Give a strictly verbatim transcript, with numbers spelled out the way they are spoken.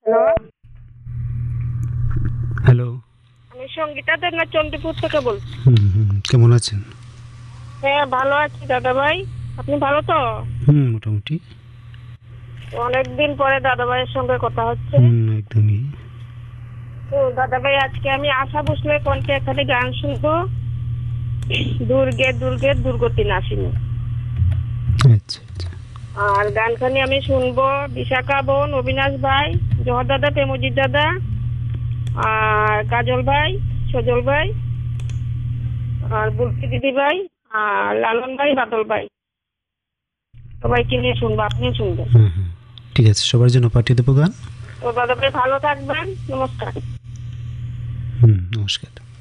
Hello, hello. আমি সঙ্গীতা দেবনাথ চণ্ডীপুর থেকে বলছি। হুম, হুম, কেমন আছেন? হ্যাঁ, ভালো আছি দাদা ভাই। আপনি ভালো তো? হুম, মোটামুটি। অনেকদিন পরে দাদা ভাইয়ের সঙ্গে কথা হচ্ছে। হুম, একদমই। তো দাদা ভাই, আজকে আমি আশা ভোসলের কণ্ঠে এখানে গান শুনবো। দুর্গে দুর্গে দুর্গতি নাসিনী। আচ্ছা, আচ্ছা। আর গানখানি আমি শুনবো বিশাখা বোন, অবিনাশ ভাই, জহর দাদা, প্রেমজিৎ দাদা, আর কাজল ভাই, সজল ভাই, আর বুলকি দিদি ভাই, আর লালন ভাই, বাদল ভাই, সবাইকে নিয়ে শুনবো। আপনিও শুনবেন। হুম, হুম। ঠিক আছে, সবার জন্য পাঠিয়ে দেবো গান। তো দাদা ভাই ভালো থাকবেন। নমস্কার। হুম, নমস্কার।